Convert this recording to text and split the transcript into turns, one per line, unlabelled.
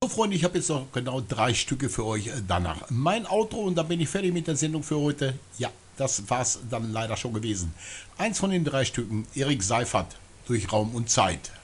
Freunde, ich habe jetzt noch genau 3 Stücke für euch danach. Mein Outro und dann bin ich fertig mit der Sendung für heute. Ja, das war's dann leider schon gewesen. Eins von den 3 Stücken, Erik Seifert, durch Raum und Zeit.